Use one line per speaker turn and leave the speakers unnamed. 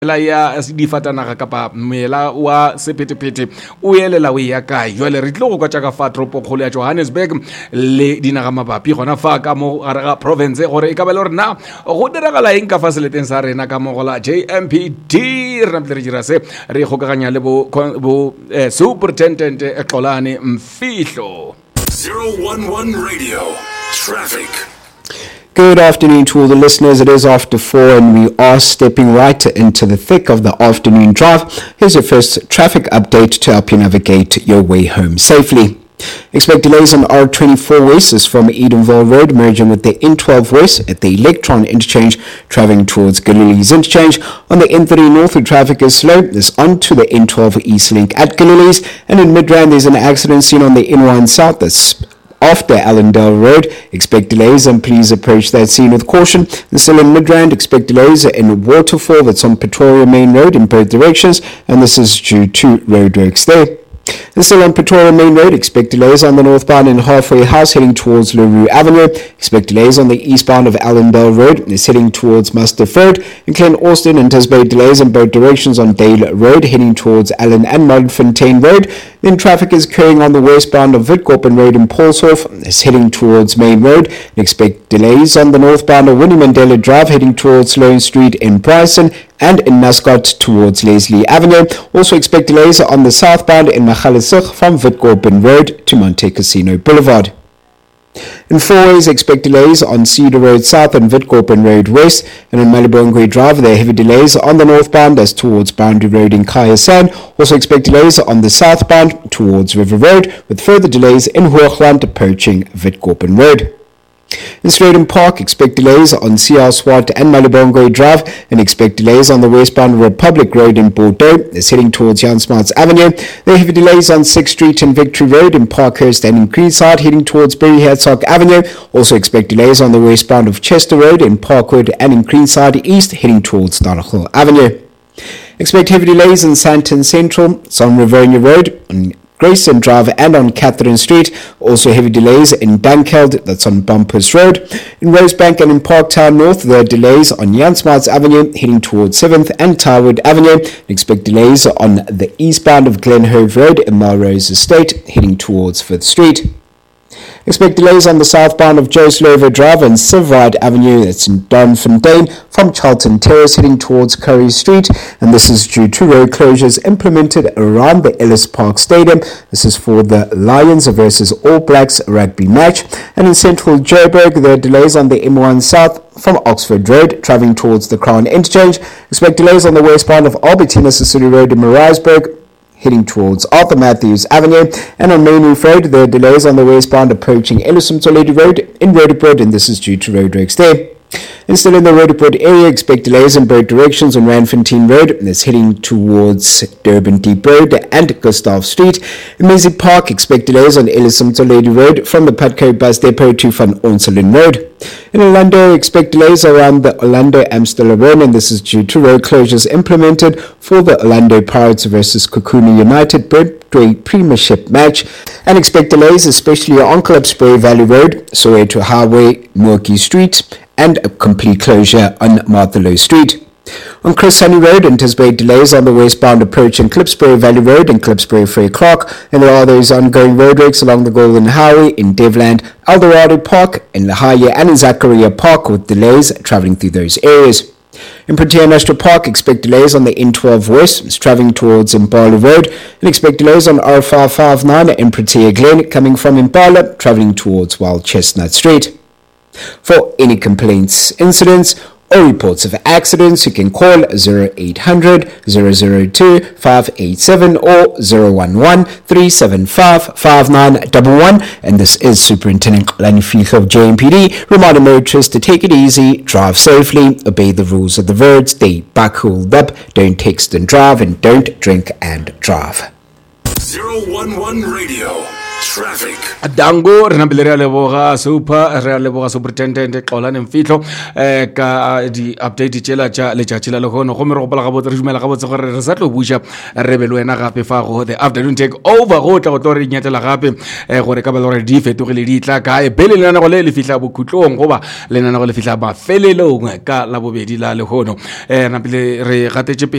la ya difatanaga kapa mela wa sepetephete o elela o ya kae jwale re tlo go kwatsa ka fa toropokgolo ya Johannesburg le dinaga mabapi gona fa ka mo gare ga province gore e ka ba le gore na go diragala eng ka fa seleteng sa rena ka mo gola JMPD re na re dira se re gokaganya le bo superintendent Xolani Mfihlo.
011 Radio Traffic.
Good afternoon to all the listeners. It is after 4 and we are stepping right into the thick of the afternoon drive. Here's your first traffic update to help you navigate your way home safely. Expect delays on R24 West is from Edenville Road merging with the N12 West at the Electron interchange travelling towards Galilee's interchange. On the N30 North the traffic is slow. This on to the N12 East Link at Galilee's, and in Midrand there's an accident seen on the N1 South that's after Allendale Road. Expect delays and please approach that scene with caution. And still in Midrand, expect delays in Waterfall that's on Pretoria Main Road in both directions, and this is due to roadworks there. And still on Pretoria Main Road, expect delays on the northbound in Halfway House heading towards LaRue Avenue. Expect delays on the eastbound of Allendale Road is heading towards Mastiff Road. In Glen Austin, anticipate delays in both directions on Dale Road heading towards Allen and Modfontein Road. Then traffic is occurring on the westbound of Witkoppen Road in Paulshof is heading towards Main Road. Expect delays on the northbound of Winnie Mandela Drive heading towards Sloane Street in Bryson and in Mascot towards Leslie Avenue. Also expect delays on the southbound in Magaliesig from Witkoppen Road to Monte Casino Boulevard. In fourways, expect delays on Cedar Road South and Witkoppen Road West, and on Malibongwe Drive there are heavy delays on the northbound as towards Boundary Road in Kayasan. Also expect delays on the southbound towards River Road, with further delays in Hoogland approaching Witkoppen Road. In Stratham Park, expect delays on CR Swart and Malibongwe Drive, and expect delays on the westbound Republic Road in Bordeaux. It's heading towards Jan Smuts Avenue. There are heavy delays on 6th Street and Victory Road in Parkhurst and in Greenside, heading towards Berry Herzog Avenue. Also expect delays on the westbound of Chester Road in Parkwood and in Greenside East, heading towards Donagall Avenue. Expect heavy delays in Sandton Central, it's on Riverina Road, on Grayson Drive and on Catherine Street. Also heavy delays in Dunkeld, that's on Bumpers Road. In Rosebank and in Parktown North, there are delays on Jan Smuts Avenue heading towards 7th and Tarwood Avenue. Expect delays on the eastbound of Glenhove Road in Melrose Estate heading towards 5th Street. Expect delays on the southbound of Joe Slover Drive and Sivride Avenue, that's in Donfontein, from Charlton Terrace heading towards Curry Street, and this is due to road closures implemented around the Ellis Park Stadium. This is for the Lions versus All Blacks rugby match. And in central Joburg, there are delays on the M1 South from Oxford Road, travelling towards the Crown Interchange. Expect delays on the westbound of Albertina Sisulu Road in Maritzburg, heading towards Arthur Matthews Avenue, and on Main Reef Road there are delays on the westbound approaching Ellison Toledo Road in Roodepoort, and this is due to roadworks there. And still in the Roodepoort area, expect delays in both directions on Randfontein Road, and it's heading towards Durban Deep Road and Gustav Street. In Music Park, expect delays on Ellison Toledo Road from the Patco Bus Depot to Van Onselen Road. In Orlando, expect delays around the Orlando Amstel Arena, and this is due to road closures implemented for the Orlando Pirates versus Kukuna United Premiership match. And expect delays especially on Klipspruit Valley Road, Soweto Highway, Moorkey Street, and a complete closure on Marthelot Street. On Chris Sunny Road, anticipate delays on the westbound approach in Klipspruit Valley Road and Klipspruit Frey Clark, and there are those ongoing roadworks along the Golden Highway in Devland, Eldorado Park, in Lahaya and in Zachariah Park, with delays travelling through those areas. In Protea National Park, expect delays on the N12 West, travelling towards Impala Road, and expect delays on R559 in Protea Glen, coming from Impala, travelling towards Wild Chestnut Street. For any complaints, incidents, or reports of accidents, you can call 0800 002 587 or 011 375 5911. And this is Superintendent Xolani Mfihlo of JMPD, reminding motorists to take it easy, drive safely, obey the rules of the road, stay buckled up, don't text and drive, and don't drink and drive.
011 Radio Traffic.
dango re nambile re a leboga super re a leboga superintendent Xolani Mfihlo ka di update tšela tša letšatši la lehono gomme re gopola gabotse re dumela gabotse gore re sa tlo buša re be le wena gape fa go the afternoon take over go tla go tlo re nyatela gape gore ka ba gore di fetogile di tla kae pele lenanego le le fihla bokhutlong goba lenanego le fihla mafelelong ka la bobedi la lehono napile re gatetše